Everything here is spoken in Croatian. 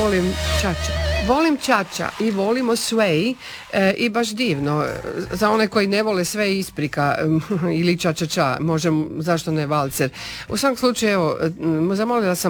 volim Čača. Volim Čača i volimo Sway i baš divno. Za one koji ne vole Sway isprika ili Ča, možem, zašto ne valcer. U svakom slučaju, evo, zamolila sam